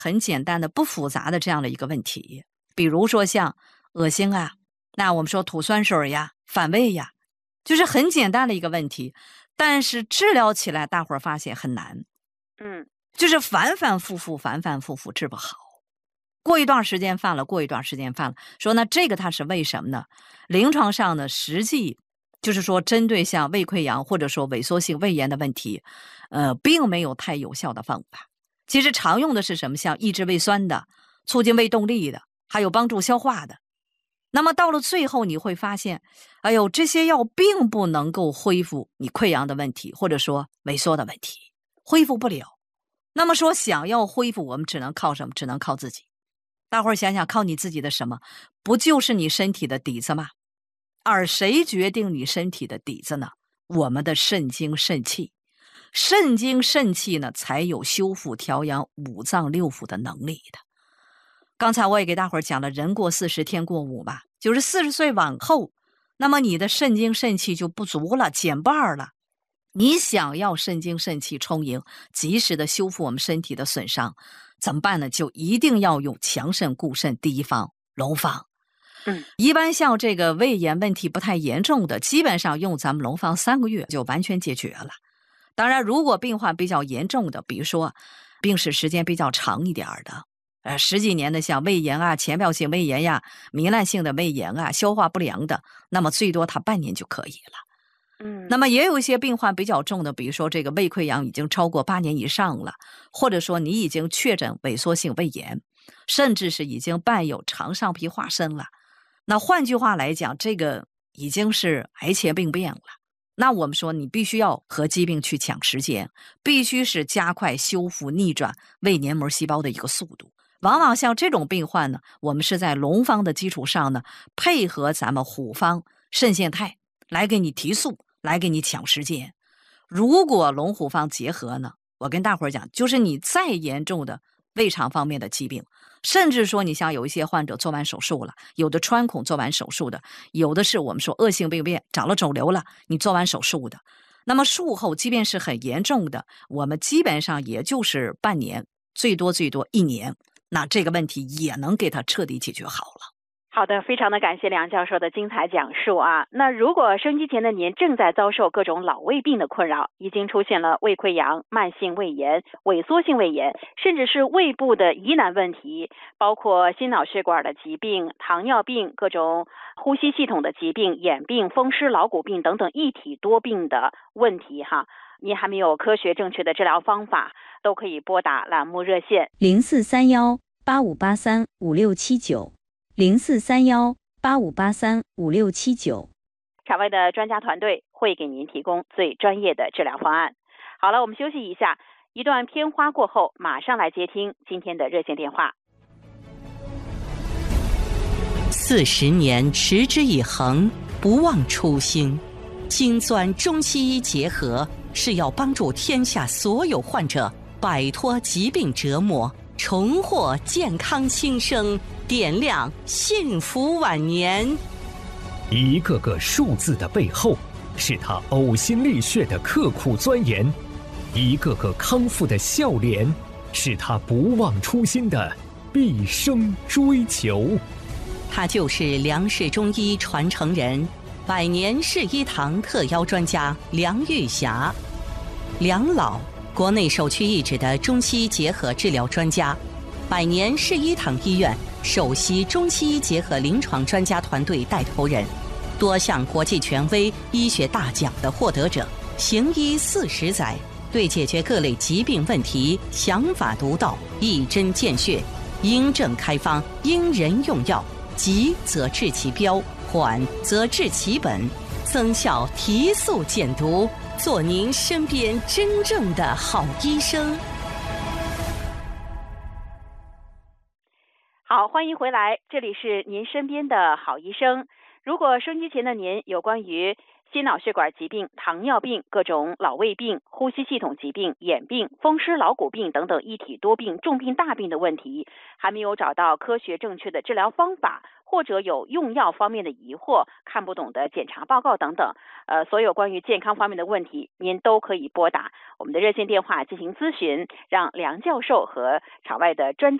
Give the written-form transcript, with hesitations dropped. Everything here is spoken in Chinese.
很简单的不复杂的这样的一个问题，比如说像恶心啊，那我们说吐酸水呀，反胃呀，就是很简单的一个问题，但是治疗起来大伙儿发现很难，就是反反复复治不好，过一段时间犯了，过一段时间犯了，说那这个它是为什么呢？临床上呢，实际就是说针对像胃溃疡或者说萎缩性胃炎的问题，并没有太有效的方法。其实常用的是什么？像抑制胃酸的、促进胃动力的，还有帮助消化的。那么到了最后你会发现，哎呦，这些药并不能够恢复你溃疡的问题，或者说萎缩的问题，恢复不了。那么说想要恢复，我们只能靠什么？只能靠自己。大伙儿想想，靠你自己的什么？不就是你身体的底子吗？而谁决定你身体的底子呢？我们的肾精肾气。肾精肾气呢，才有修复调养五脏六腑的能力的。刚才我也给大伙儿讲了，人过40天过5嘛，就是40岁往后，那么你的肾精肾气就不足了，减半了。你想要肾精肾气充盈，及时的修复我们身体的损伤，怎么办呢？就一定要用强肾固肾第一方龙方。一般像这个胃炎问题不太严重的，基本上用咱们龙方3个月就完全解决了。当然，如果病患比较严重的，比如说病史时间比较长一点的，10几年的，像胃炎啊、浅表性胃炎呀、糜烂性的胃炎啊、消化不良的，那么最多他半年就可以了。那么也有一些病患比较重的，比如说这个胃溃疡已经超过8年以上了，或者说你已经确诊萎缩性胃炎，甚至是已经伴有肠上皮化生了。那换句话来讲，这个已经是癌前病变了。那我们说你必须要和疾病去抢时间，必须是加快修复逆转胃黏膜细胞的一个速度。往往像这种病患呢，我们是在龙方的基础上呢，配合咱们虎方肾腺肽来给你提速，来给你抢时间。如果龙虎方结合呢，我跟大伙儿讲，就是你再严重的胃肠方面的疾病，甚至说你像有一些患者做完手术了，有的穿孔做完手术的，有的是我们说恶性病变长了肿瘤了，你做完手术的，那么术后即便是很严重的，我们基本上也就是半年，最多1年，那这个问题也能给它彻底解决好了。 好的，非常的感谢梁教授的精彩讲述啊。那如果收音机前的您正在遭受各种老胃病的困扰，已经出现了胃溃疡、慢性胃炎、萎缩性胃炎，甚至是胃部的疑难问题，包括心脑血管的疾病、糖尿病、各种呼吸系统的疾病、眼病、风湿劳骨病等等一体多病的问题哈，您还没有科学正确的治疗方法，都可以拨打栏目热线 043185835679。043185835679， 场外的专家团队会给您提供最专业的治疗方案。好了，我们休息一下，一段片花过后，马上来接听今天的热线电话。 40年持之以恒，不忘初心。金钻中西医结合，是要帮助天下所有患者摆脱疾病折磨，重获健康新生，点亮幸福晚年。 一个个数字的背后，是他呕心沥血的刻苦钻研；一个个康复的笑脸，是他不忘初心的毕生追求。 他就是梁氏中医传承人，百年世医堂特邀专家梁玉霞。梁老，国内首屈一指的中西医结合治疗专家，百年世医堂医院首席中西医结合临床专家团队带头人，多项国际权威医学大奖的获得者，行医40载，对解决各类疾病问题想法独到，一针见血，因症开方，因人用药，急则治其标，缓则治其本，增效提速减毒，做您身边真正的好医生。 好，欢迎回来，这里是您身边的好医生。如果收音机前的您有关于心脑血管疾病、糖尿病、各种老胃病、呼吸系统疾病、眼病、风湿劳骨病等等一体多病、重病大病的问题，还没有找到科学正确的治疗方法， 或者有用药方面的疑惑、看不懂的检查报告等等，所有关于健康方面的问题，您都可以拨打我们的热线电话进行咨询，让梁教授和场外的专家